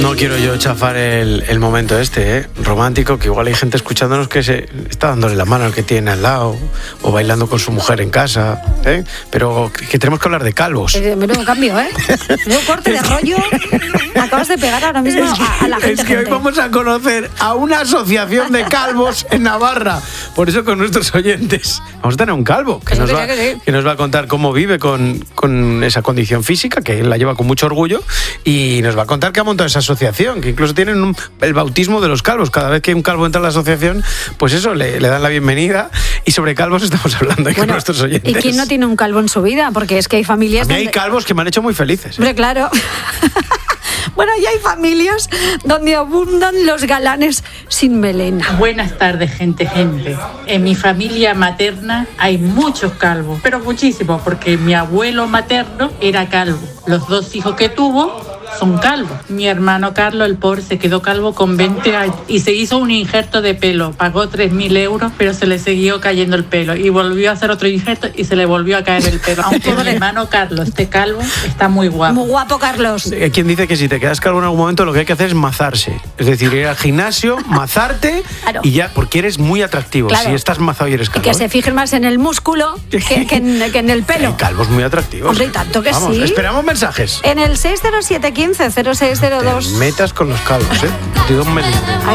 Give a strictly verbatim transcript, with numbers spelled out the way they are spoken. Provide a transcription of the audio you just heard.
No quiero yo chafar el, el momento este, ¿eh? romántico, que igual hay gente escuchándonos que se está dándole la mano al que tiene al lado o bailando con su mujer en casa, ¿eh? Pero que, que tenemos que hablar de calvos. Eh, menudo cambio, ¿eh? Menudo corte de rollo. Acabas de pegar ahora mismo es que, a, a la gente. Es que gente. hoy vamos a conocer a una asociación de calvos en Navarra. Por eso con nuestros oyentes vamos a tener un calvo que, nos va, que, sí. que nos va a contar cómo vive con, con esa condición física, que él la lleva con mucho orgullo, y nos va a contar que ha montado esa asociación, que incluso tienen un, el bautismo de los calvos. Cada vez que un calvo entra a la asociación, pues eso, le, le dan la bienvenida. Y sobre calvos estamos hablando bueno, con nuestros oyentes. ¿Y quién no tiene un calvo en su vida? Porque es que hay familias... A mí donde... hay calvos que me han hecho muy felices. Hombre, claro. Bueno, y hay familias donde abundan los galanes sin melena. Buenas tardes, gente, gente. En mi familia materna hay muchos calvos, pero muchísimos, porque mi abuelo materno era calvo. Los dos hijos que tuvo son calvos. Mi hermano Carlos, el pobre, se quedó calvo con veinte años y se hizo un injerto de pelo. Pagó tres mil euros, pero se le siguió cayendo el pelo. Y volvió a hacer otro injerto y se le volvió a caer el pelo. Aunque mi hermano Carlos esté calvo, está muy guapo. Muy guapo, Carlos. Hay quien dice que si te quedas calvo en algún momento, lo que hay que hacer es mazarse. Es decir, ir al gimnasio, mazarte claro. y ya, porque eres muy atractivo. Claro. Si estás mazado y eres calvo. Y que se fijen más en el músculo que, que, en, que en el pelo. El calvo es muy atractivo. Hombre, y tanto que Vamos, sí. Esperamos mensajes. En el seis cero siete uno cinco cero seis cero dos. Te metas con los calvos, ¿eh? Te doy un mensaje.